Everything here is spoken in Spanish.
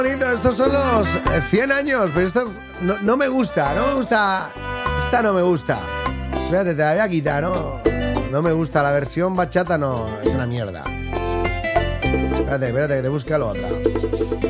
Bonito, estos son los 100 años, pero estas no me gusta, esta no me gusta. Espérate, te la voy a quitar, no me gusta, la versión bachata no, es una mierda. Espérate, que te busque la otra.